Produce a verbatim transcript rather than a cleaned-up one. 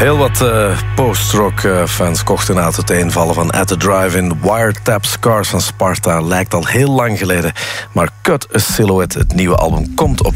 Heel wat uh, post-rock-fans uh, kochten na het uiteenvallen van At The Drive-In. Wiretap Scars van Sparta lijkt al heel lang geleden. Maar Cut a Silhouette, het nieuwe album, komt op